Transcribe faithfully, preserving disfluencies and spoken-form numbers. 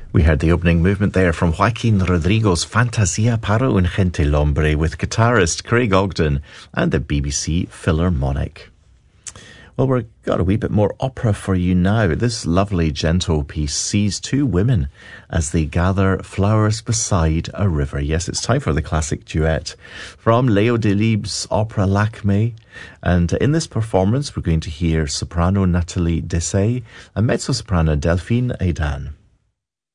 We heard the opening movement there from Joaquin Rodrigo's Fantasia para un Gentilhombre with guitarist Craig Ogden and the B B C Philharmonic. Well, we've got a wee bit more opera for you now. This lovely, gentle piece sees two women as they gather flowers beside a river. Yes, it's time for the classic duet from Leo Delibes' opera L'Acme. And in this performance, we're going to hear soprano Nathalie Dessay and mezzo-soprano Delphine Aidan.